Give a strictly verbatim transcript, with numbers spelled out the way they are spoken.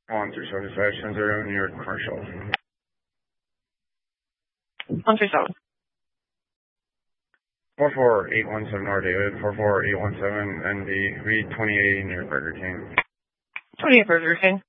one three seven five zero, New York Commercial. one three seven. four four eight one seven R David, four four eight one seven N B, read twenty-eight New York Burger King. twenty-eight Burger King.